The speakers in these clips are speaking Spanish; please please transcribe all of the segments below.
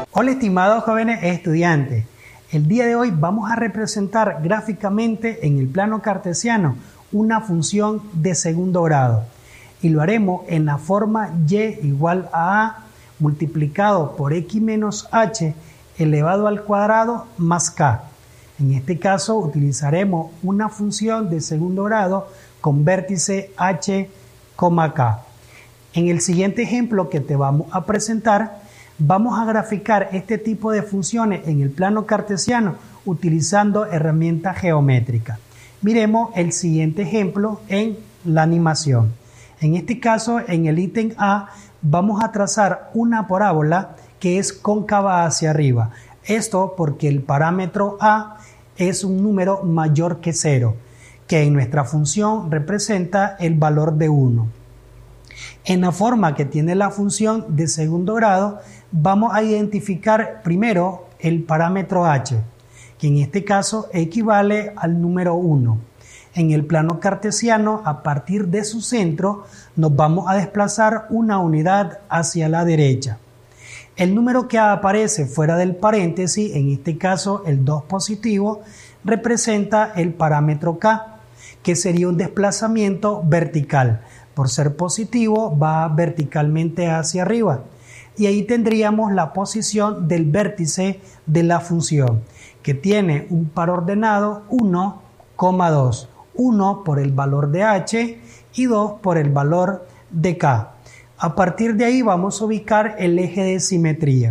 Hola estimados jóvenes estudiantes, el día de hoy vamos a representar gráficamente en el plano cartesiano una función de segundo grado y lo haremos en la forma y igual a a multiplicado por x menos h elevado al cuadrado más k. En este caso utilizaremos una función de segundo grado con vértice h, k. En el siguiente ejemplo que te vamos a presentar, vamos a graficar este tipo de funciones en el plano cartesiano utilizando herramientas geométricas. Miremos el siguiente ejemplo en la animación. En este caso, en el ítem A, vamos a trazar una parábola que es cóncava hacia arriba. Esto porque el parámetro A es un número mayor que 0, que en nuestra función representa el valor de 1. En la forma que tiene la función de segundo grado, vamos a identificar primero el parámetro h, que en este caso equivale al número 1. En el plano cartesiano, a partir de su centro, nos vamos a desplazar una unidad hacia la derecha. El número que aparece fuera del paréntesis, en este caso el 2 positivo, representa el parámetro k, que sería un desplazamiento vertical. Por ser positivo, va verticalmente hacia arriba. Y ahí tendríamos la posición del vértice de la función, que tiene un par ordenado 1, 2. 1 por el valor de h y 2 por el valor de k. A partir de ahí vamos a ubicar el eje de simetría.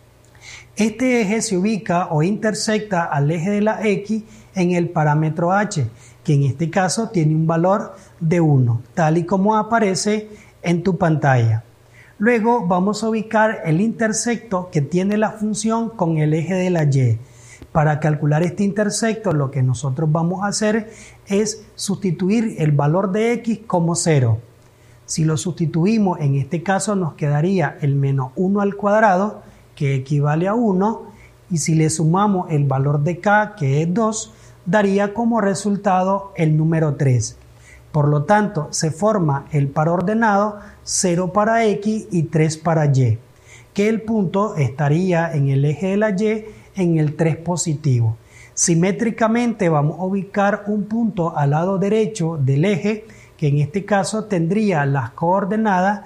Este eje se ubica o intersecta al eje de la x en el parámetro h, que en este caso tiene un valor de 1, tal y como aparece en tu pantalla. Luego vamos a ubicar el intersecto que tiene la función con el eje de la y. Para calcular este intersecto, lo que nosotros vamos a hacer es sustituir el valor de x como 0. Si lo sustituimos, en este caso nos quedaría el menos 1 al cuadrado, que equivale a 1, y si le sumamos el valor de k, que es 2, daría como resultado el número 3. Por lo tanto, se forma el par ordenado 0 para x y 3 para y, que el punto estaría en el eje de la y en el 3 positivo. Simétricamente vamos a ubicar un punto al lado derecho del eje, que en este caso tendría las coordenadas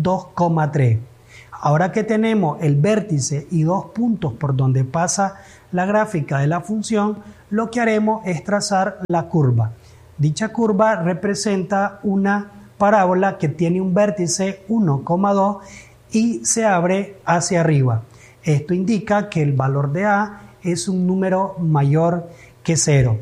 2,3. Ahora que tenemos el vértice y dos puntos por donde pasa la gráfica de la función, lo que haremos es trazar la curva. Dicha curva representa una parábola que tiene un vértice 1,2 y se abre hacia arriba. Esto indica que el valor de a es un número mayor que 0.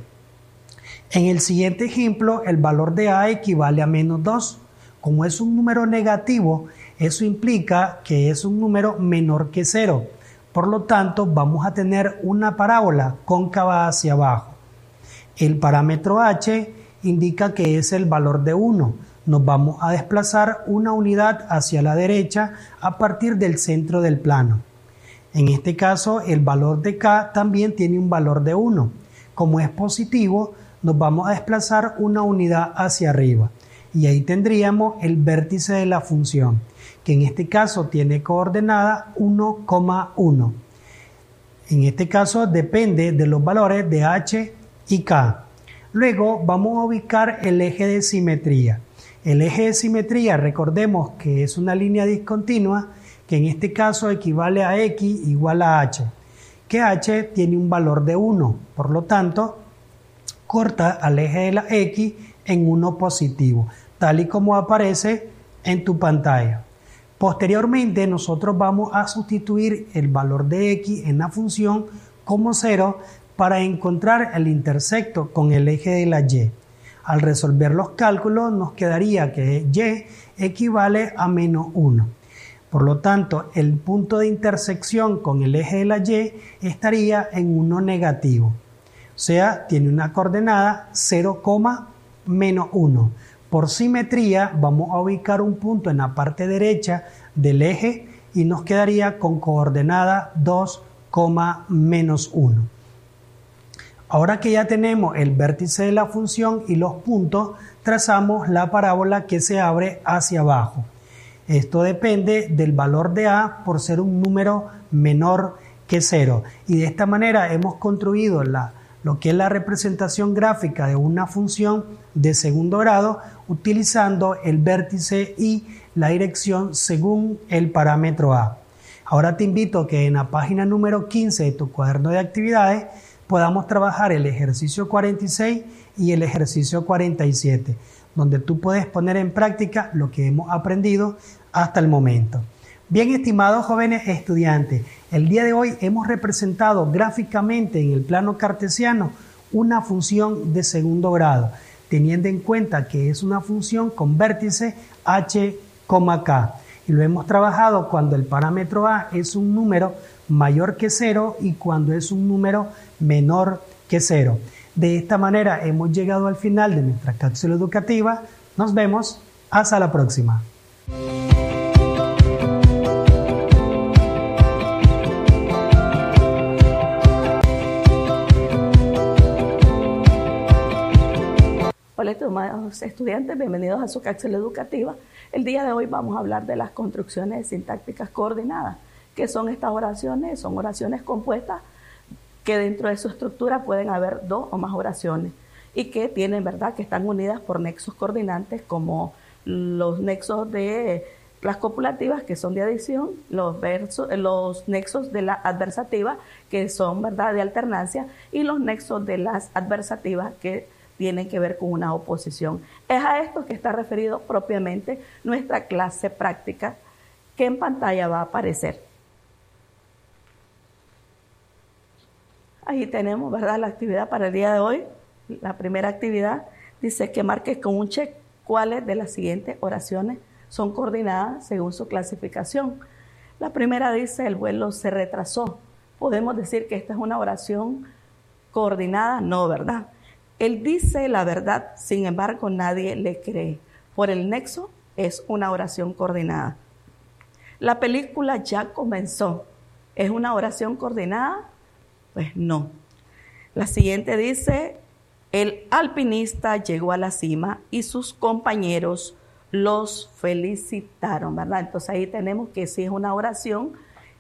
En el siguiente ejemplo, el valor de a equivale a menos 2. Como es un número negativo, eso implica que es un número menor que 0. Por lo tanto, vamos a tener una parábola cóncava hacia abajo. El parámetro h indica que es el valor de 1. Nos vamos a desplazar una unidad hacia la derecha a partir del centro del plano. En este caso, el valor de k también tiene un valor de 1. Como es positivo, nos vamos a desplazar una unidad hacia arriba. Y ahí tendríamos el vértice de la función, que en este caso tiene coordenada 1,1. En este caso depende de los valores de h y k. Luego vamos a ubicar el eje de simetría. El eje de simetría, recordemos que es una línea discontinua, que en este caso equivale a x igual a h, que h tiene un valor de 1, por lo tanto, corta al eje de la x en 1 positivo, tal y como aparece en tu pantalla. Posteriormente, nosotros vamos a sustituir el valor de x en la función como 0 para encontrar el intersecto con el eje de la y. Al resolver los cálculos, nos quedaría que y equivale a menos 1. Por lo tanto, el punto de intersección con el eje de la y estaría en 1 negativo. O sea, tiene una coordenada 0, menos 1. Por simetría, vamos a ubicar un punto en la parte derecha del eje y nos quedaría con coordenada 2, menos 1. Ahora que ya tenemos el vértice de la función y los puntos, trazamos la parábola que se abre hacia abajo. Esto depende del valor de A por ser un número menor que 0. Y de esta manera hemos construido lo que es la representación gráfica de una función de segundo grado utilizando el vértice y la dirección según el parámetro A. Ahora te invito a que en la página número 15 de tu cuaderno de actividades podamos trabajar el ejercicio 46 y el ejercicio 47, donde tú puedes poner en práctica lo que hemos aprendido hasta el momento. Bien, estimados jóvenes estudiantes, el día de hoy hemos representado gráficamente en el plano cartesiano una función de segundo grado, teniendo en cuenta que es una función con vértice h, k. Y lo hemos trabajado cuando el parámetro A es un número mayor que 0 y cuando es un número menor que 0. De esta manera hemos llegado al final de nuestra cápsula educativa. Nos vemos. Hasta la próxima. Hola, estimados estudiantes, bienvenidos a su cápsula educativa. El día de hoy vamos a hablar de las construcciones sintácticas coordinadas. ¿Qué son estas oraciones? Son oraciones compuestas que dentro de su estructura pueden haber dos o más oraciones y que tienen, ¿verdad?, que están unidas por nexos coordinantes como los nexos de las copulativas, que son de adición, los nexos de la adversativa, que son, ¿verdad?, de alternancia, y los nexos de las adversativas, que tienen que ver con una oposición. Es a esto que está referido propiamente nuestra clase práctica, que en pantalla va a aparecer. Ahí tenemos, ¿verdad?, la actividad para el día de hoy. La primera actividad dice que marques con un check cuáles de las siguientes oraciones son coordinadas según su clasificación. La primera dice: el vuelo se retrasó. ¿Podemos decir que esta es una oración coordinada? No, ¿verdad? Él dice la verdad, sin embargo nadie le cree. Por el nexo es una oración coordinada. La película ya comenzó. ¿Es una oración coordinada? Pues no. La siguiente dice: el alpinista llegó a la cima y sus compañeros los felicitaron, ¿verdad? Entonces ahí tenemos que sí es una oración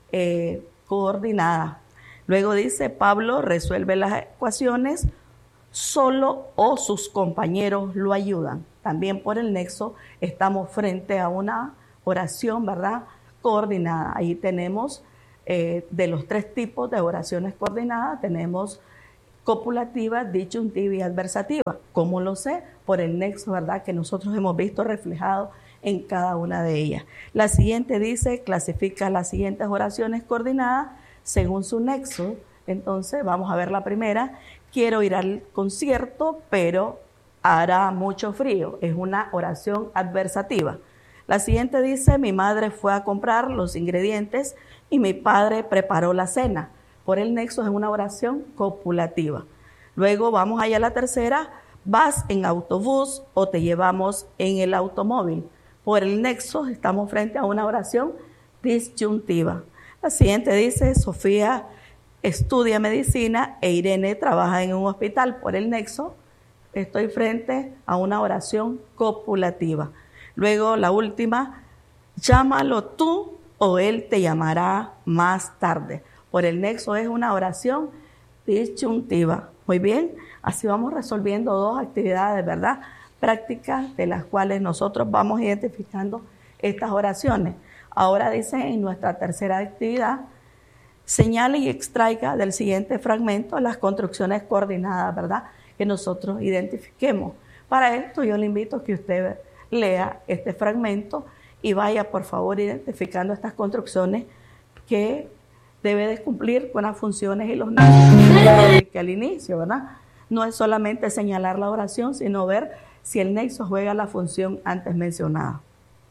coordinada. Luego dice: Pablo resuelve las ecuaciones solo o sus compañeros lo ayudan. También por el nexo estamos frente a una oración, ¿verdad?, coordinada. Ahí tenemos de los tres tipos de oraciones coordinadas, tenemos copulativa, disyuntiva y adversativa. ¿Cómo lo sé? Por el nexo, ¿verdad?, que nosotros hemos visto reflejado en cada una de ellas. La siguiente dice: clasifica las siguientes oraciones coordinadas según su nexo. Entonces vamos a ver la primera. Quiero ir al concierto, pero hará mucho frío. Es una oración adversativa. La siguiente dice: mi madre fue a comprar los ingredientes y mi padre preparó la cena. Por el nexo es una oración copulativa. Luego vamos allá a la tercera: vas en autobús o te llevamos en el automóvil. Por el nexo estamos frente a una oración disyuntiva. La siguiente dice: Sofía estudia medicina e Irene trabaja en un hospital. Por el nexo estoy frente a una oración copulativa. Luego la última: llámalo tú o él te llamará más tarde. Por el nexo es una oración disyuntiva. Muy bien, así vamos resolviendo dos actividades, ¿verdad?, prácticas, de las cuales nosotros vamos identificando estas oraciones. Ahora dice en nuestra tercera actividad: señale y extraiga del siguiente fragmento las construcciones coordinadas, ¿verdad?, que nosotros identifiquemos. Para esto yo le invito a que usted lea este fragmento y vaya, por favor, identificando estas construcciones que debe de cumplir con las funciones y los nexos que al inicio, ¿verdad? No es solamente señalar la oración, sino ver si el nexo juega la función antes mencionada.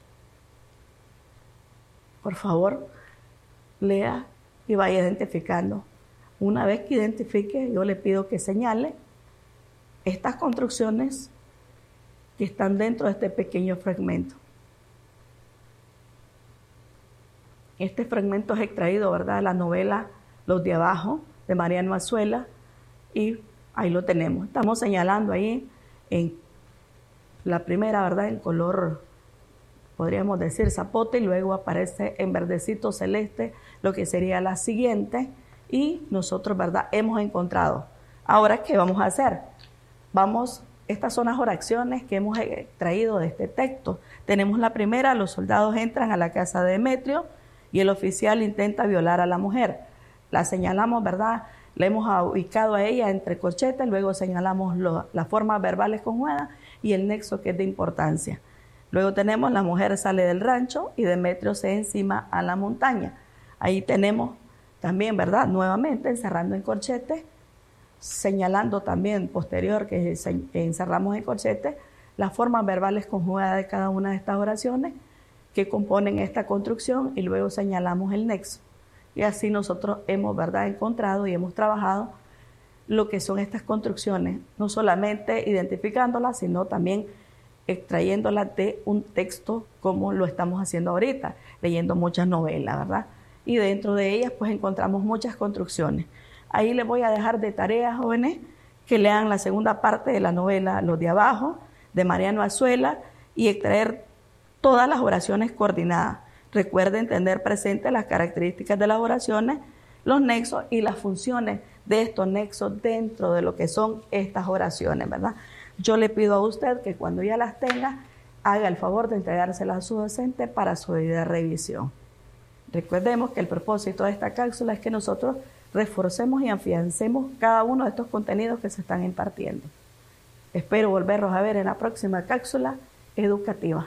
Por favor, lea y vaya identificando. Una vez que identifique, yo le pido que señale estas construcciones que están dentro de este pequeño fragmento. Este fragmento es extraído, ¿verdad?, de la novela Los de Abajo, de Mariano Azuela, y ahí lo tenemos. Estamos señalando ahí en la primera, ¿verdad?, en color podríamos decir zapote, y luego aparece en verdecito celeste lo que sería la siguiente, y nosotros, ¿verdad?, hemos encontrado. Ahora, ¿qué vamos a hacer? Estas son las oraciones que hemos traído de este texto. Tenemos la primera: los soldados entran a la casa de Demetrio y el oficial intenta violar a la mujer. La señalamos, ¿verdad? La hemos ubicado a ella entre corchetes, luego señalamos las formas verbales conjugadas y el nexo, que es de importancia. Luego tenemos: la mujer sale del rancho y Demetrio se encima a la montaña. Ahí tenemos también, ¿verdad?, nuevamente encerrando en corchetes, señalando también posterior que encerramos en corchetes las formas verbales conjugadas de cada una de estas oraciones que componen esta construcción, y luego señalamos el nexo. Y así nosotros hemos, ¿verdad?, encontrado y hemos trabajado lo que son estas construcciones, no solamente identificándolas, sino también extrayéndolas de un texto, como lo estamos haciendo ahorita, leyendo muchas novelas, ¿verdad? Y dentro de ellas pues encontramos muchas construcciones. Ahí les voy a dejar de tarea, jóvenes, que lean la segunda parte de la novela Los de Abajo, de Mariano Azuela, y extraer todas las oraciones coordinadas. Recuerden tener presentes las características de las oraciones, los nexos y las funciones de estos nexos dentro de lo que son estas oraciones, ¿verdad? Yo le pido a usted que cuando ya las tenga, haga el favor de entregárselas a su docente para su debida revisión. Recordemos que el propósito de esta cápsula es que nosotros reforcemos y afiancemos cada uno de estos contenidos que se están impartiendo. Espero volverlos a ver en la próxima cápsula educativa.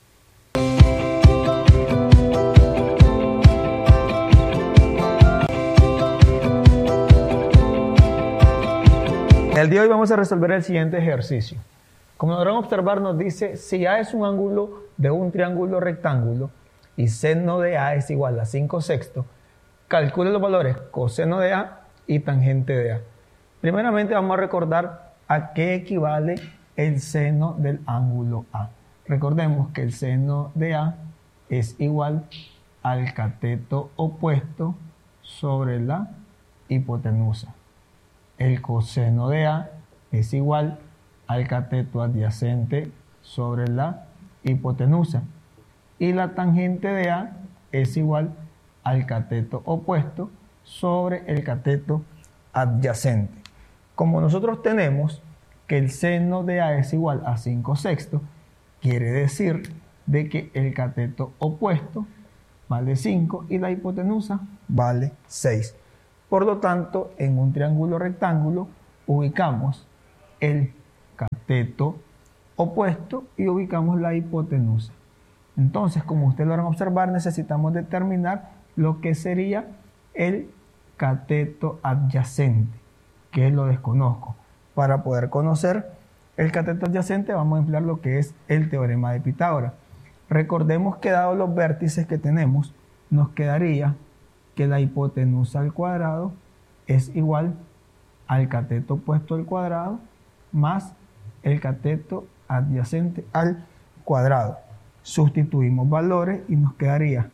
En el día de hoy vamos a resolver el siguiente ejercicio. Como podrán observar, nos dice: si A es un ángulo de un triángulo rectángulo y seno de A es igual a 5/6, calcule los valores coseno de A y tangente de A. Primeramente vamos a recordar a qué equivale el seno del ángulo A. Recordemos que el seno de A es igual al cateto opuesto sobre la hipotenusa. El coseno de A es igual al cateto adyacente sobre la hipotenusa. Y la tangente de A es igual al cateto opuesto sobre el cateto adyacente. Como nosotros tenemos que el seno de A es igual a 5/6, quiere decir de que el cateto opuesto vale 5 y la hipotenusa vale 6. Por lo tanto, en un triángulo rectángulo ubicamos el cateto opuesto y ubicamos la hipotenusa. Entonces, como ustedes lo van a observar, necesitamos determinar lo que sería el cateto adyacente, que lo desconozco. Para poder conocer el cateto adyacente vamos a emplear lo que es el teorema de Pitágoras. Recordemos que dados los vértices que tenemos, nos quedaría que la hipotenusa al cuadrado es igual al cateto opuesto al cuadrado más el cateto adyacente al cuadrado. Sustituimos valores y nos quedaría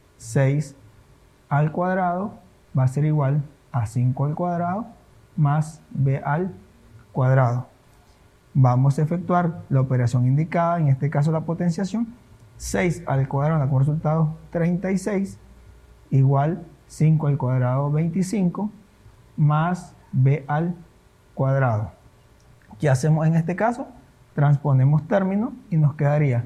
6 al cuadrado va a ser igual a 5 al cuadrado más b al cuadrado. Vamos a efectuar la operación indicada, en este caso la potenciación. 6 al cuadrado da como resultado 36 igual 5 al cuadrado 25 más b al cuadrado. ¿Qué hacemos en este caso? Transponemos términos y nos quedaría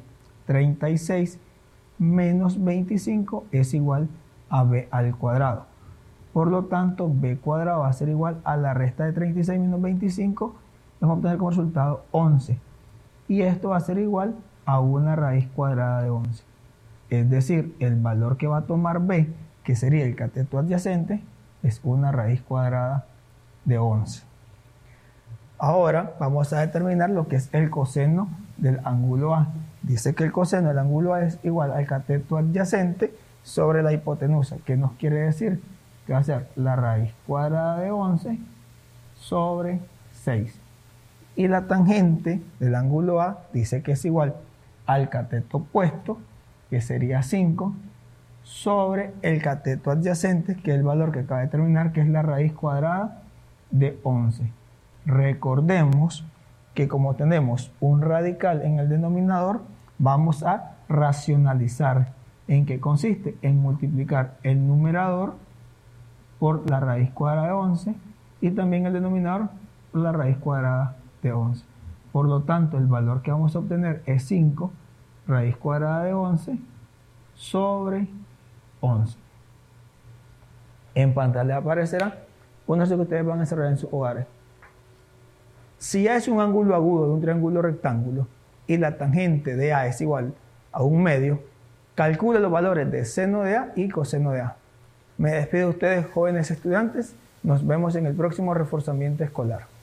36 menos 25 es igual a b al cuadrado. Por lo tanto, b cuadrado va a ser igual a la resta de 36 menos 25, vamos a obtener como resultado 11. Y esto va a ser igual a una raíz cuadrada de 11. Es decir, el valor que va a tomar b, que sería el cateto adyacente, es una raíz cuadrada de 11. Ahora vamos a determinar lo que es el coseno del ángulo A. Dice que el coseno del ángulo A es igual al cateto adyacente sobre la hipotenusa. ¿Qué nos quiere decir? Que va a ser la raíz cuadrada de 11 sobre 6. Y la tangente del ángulo A dice que es igual al cateto opuesto, que sería 5, sobre el cateto adyacente, que es el valor que acaba de determinar, que es la raíz cuadrada de 11. Recordemos que como tenemos un radical en el denominador, vamos a racionalizar. ¿En qué consiste? En multiplicar el numerador por la raíz cuadrada de 11 y también el denominador por la raíz cuadrada de 11. Por lo tanto, el valor que vamos a obtener es 5 raíz cuadrada de 11 sobre 11. En pantalla aparecerá un ejercicio que ustedes van a desarrollar en sus hogares. Si A es un ángulo agudo de un triángulo rectángulo y la tangente de A es igual a 1/2, calcule los valores de seno de A y coseno de A. Me despido de ustedes, jóvenes estudiantes. Nos vemos en el próximo reforzamiento escolar.